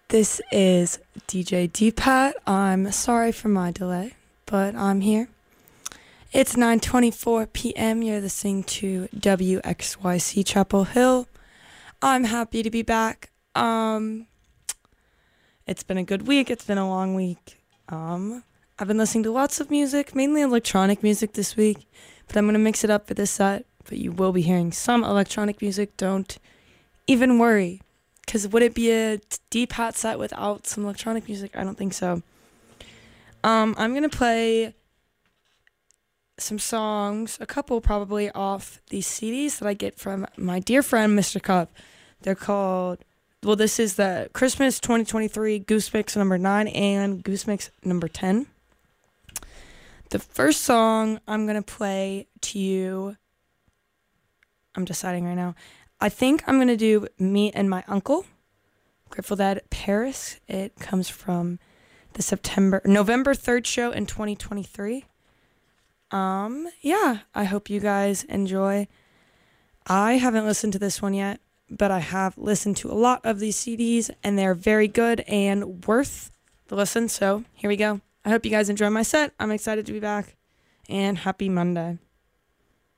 This is DJ D-Pat. I'm sorry for my delay, but I'm here. It's 9:24 p.m. You're listening to WXYC Chapel Hill. I'm happy to be back. It's been a good week. It's been a long week. I've been listening to lots of music, mainly electronic music this week, but I'm going to mix it up for this set. But you will be hearing some electronic music. Don't even worry. Because would it be a D-Pat set without some electronic music? I don't think so. I'm going to play some songs, a couple probably, off these CDs that I get from my dear friend, Mr. Cup. They're called, well, this is the Christmas 2023 Goose Mix number 9 and Goose Mix number 10. The first song I'm going to play to you, I'm deciding right now. I think I'm going to do Me and My Uncle, Grateful Dead, Paris. It comes from the November 3rd show in 2023. Yeah, I hope you guys enjoy. I haven't listened to this one yet, but I have listened to a lot of these CDs, and they're very good and worth the listen. So here we go. I hope you guys enjoy my set. I'm excited to be back, and happy Monday.